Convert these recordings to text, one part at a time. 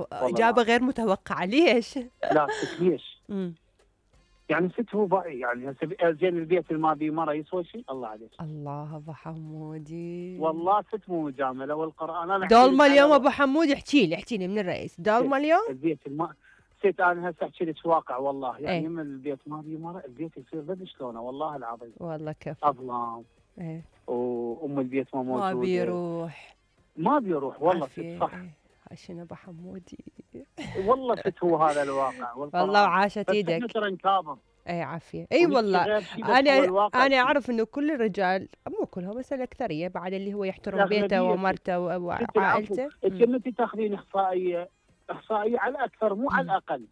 إجابة غير متوقعة، ليش؟ لا ليش؟ يعني ست هو يعني زين البيت اللي ما بيه مرة يسوى شيء؟ الله عليك. الله أبو حمودي، والله ست مو مجاملة والقرآن. أنا دولمة اليوم أبو حمودي. احكي لي من الرئيس دولمة اليوم. البيت ست أنا هسه أحكي لك واقع والله، يعني من البيت ما بيه مرة البيت يصير بدل شلونه والله العظيم. والله كيف أظلام. وأم البيت ما موجودة. ما بيروح والله ست صح. عشان ابو حمودي والله ست هو هذا الواقع والله وعاشت ايدك. بس ترى نكابر. اي عافيه. اي والله انا اعرف انه كل الرجال، مو كلهم بس الاكثريه بعد، اللي هو يحترم بيته ومرته وعائلته. انت تاخذين احصائيه على اكثر مو على الاقل.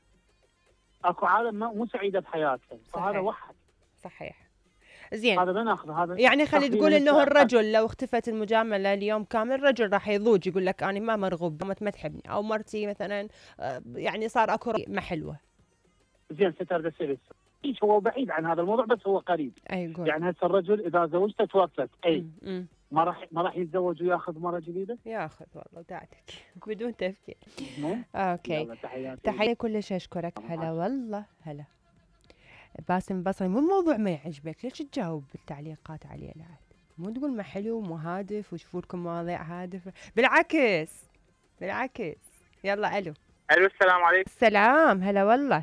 اكو عالم مو سعيده بحياتهم، فهذا وحد. صحيح. زين، هذا بناخذ هذا يعني خلي تقول انه الرجل لو اختفت المجامله اليوم كامل، الرجل راح يضوج يقول لك انا ما مرغوب، ما تحبني، او مرتي مثلا يعني صار اكو ما حلوه. زين ستر بس هو بعيد عن هذا الموضوع بس هو قريب. قول. يعني هسه الرجل اذا زوجته توفت ما راح يتزوج وياخذ مره جديده؟ ياخذ والله دعتك بدون تفكير. اوكي، تحيه كلش اشكرك. هلا والله هلا. باسم بصري، مو الموضوع ما يعجبك ليش تجاوب بالتعليقات عليه؟ لا مو تقول ما حلو مو هادف وشوفوا لكم مواضيع هادفه، بالعكس. يلا الو السلام عليكم. السلام هلا والله.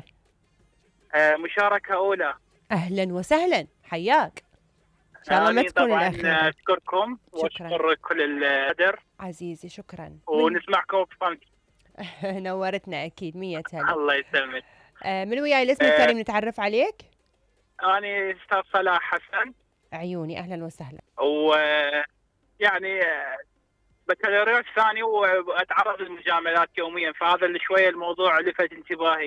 مشاركة أولى. أهلا وسهلا، حياك. إن شاء الله ما تكون الأخيرة. طبعا أشكركم وأشكر كل القدر عزيزي، شكرا. ونسمعكم بصمت. نورتنا أكيد. 100 هلا. الله يسلمك. من وياي الاسم الكريم نتعرف عليك؟ أنا أستاذ صلاح حسن. عيوني، أهلا وسهلا. ويعني بكالوريوس ثاني وأتعرض للمجاملات يوميا، فهذا اللي شوية الموضوع لفت انتباهي.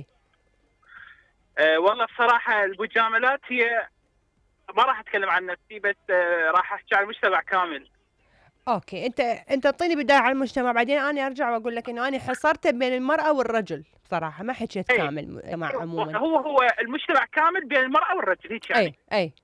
والله بصراحة المجاملات هي، ما راح أتكلم عن نفسي بس راح أحكي عن المجتمع كامل. اوكي، انت اعطيني بدايه عن المجتمع، بعدين انا ارجع واقول لك انه انا حصرته بين المراه والرجل، بصراحه ما حكيت كامل المجتمع عموما. هو المجتمع كامل بين المراه والرجل هيك يعني. اي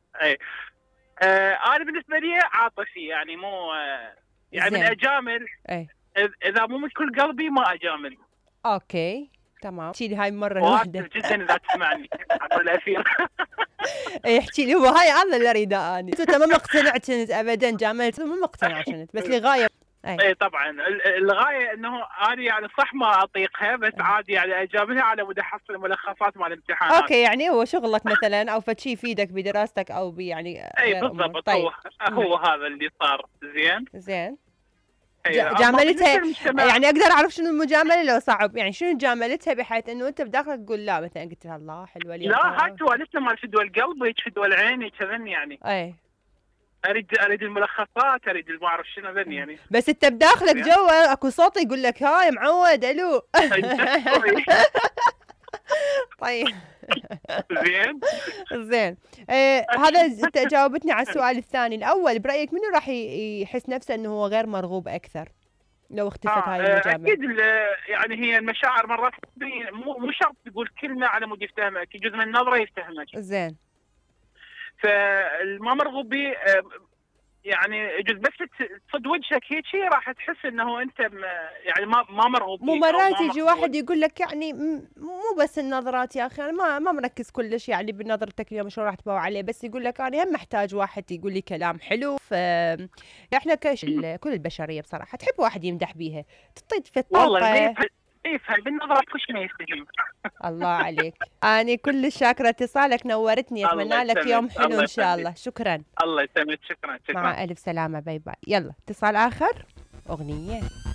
انا بالنسبه لي عاطفي، يعني مو يعني من اجامل. اذا مو من كل قلبي ما اجامل. اوكي تمام. احكي لي هاي المره الواحده جدا اذا تسمعني على الاخير. احكي لي، هو هاي هذا اللي اريده اني. انت ما مقتنعت ابدا جاملت، مو مقتنع كنت بس لغايه. اي طبعا الغايه انه انا يعني صح ما اطيقها بس عادي يعني اجاملها على مود احصل ملخصات مال الامتحانات. اوكي، يعني هو شغلك مثلا او فشي يفيدك بدراستك او يعني اي بالضبط. طيب. هو هذا اللي صار. زين جاملتها، يعني اقدر اعرف شنو المجامله لو صعب، يعني شنو جاملتها بحيث انه انت بداخلك تقول لا، مثلا قلت لها الله حلوه اليوم. لا حتى لسه ما فدوى القلب هيك فدوى العين كذا يعني. اريد الملخصات، اريد ما اعرف شنو ذني يعني. بس انت بداخلك جوا اكو صوت يقول لك هاي معود الو. طيب زين. هذا انت جاوبتني على السؤال الثاني. الاول برايك منو راح يحس نفسه انه هو غير مرغوب اكثر لو اختفت هاي المجامله؟ اكيد يعني هي المشاعر مرات مو شرط تقول كلمه على مود يفتهمك، جزء من النظره يفتهمك. زين. فالما مرغوب بي يعني يجوز بس تصد وجهك هيك راح تحس انه انت يعني ما مرغوب. مو مرات يجي واحد يقول لك يعني مو بس النظرات يا اخي، انا ما مركز كلش يعني بنظرتك اليوم شلون راح تباوع عليه، بس يقول لك انا هم محتاج واحد يقول لي كلام حلو. احنا كل البشريه بصراحه تحب واحد يمدح بيها، تعطي في الطاقه. والله يفهم بالنظرة كلش ما يستهم. الله عليك. أنا كلش شاكرة اتصالك، نورتني. أتمنى لك يوم حلو إن شاء الله. شكرا. الله يسلمك. شكرا. مع ألف سلامة. باي باي. يلا اتصال آخر. أغنية.